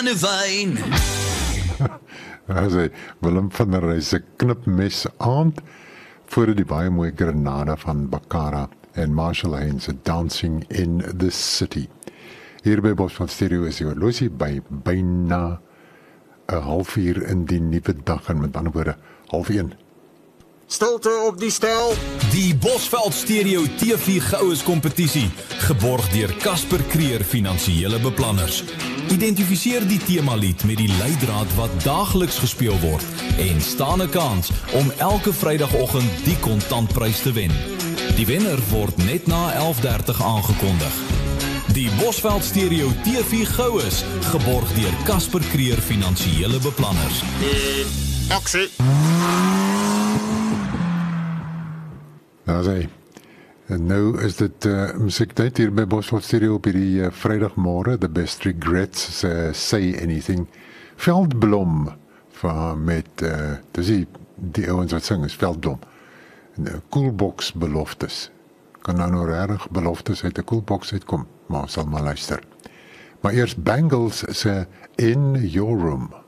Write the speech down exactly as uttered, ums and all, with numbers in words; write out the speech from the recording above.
wyn. As hy Willem van der Rys se knipmes aand voor die baie mooi Grenada van Baccara en Marshall Haynes se Dancing in the City. Hier by Bosveld Stereo is die horlosie by byna 'n halfuur in die nuwe dag en met ander woorde half een. Stilte op die stel. Die Bosveld Stereo T V Goues kompetisie, geborg deur Casper Creer Finansiële Beplanners. Identifiseer die temalied met die leidraad wat daagliks gespeel word en staan 'n kans om elke Vrydagoggend die kontantprys te wen. Die wenner word net na elf dertig aangekondig. Die Bosveld Stereo T V Goues, geborg deur Casper Creer Finansiële Beplanners. En aksie. Nou sê, en nou is dit uh, musiektyd hier by Bosveld Stereo op hierdie uh, Vrydagmôre, The Best Regrets, uh, Say Anything. Veldblom van met, uh, dis die, die ouens wat sing is Veldblom. En, uh, Coolbox beloftes. Kan nou nou regtig beloftes uit 'n Coolbox uitkom, maar sal maar luister. Maar eers Bangles se In Your Room.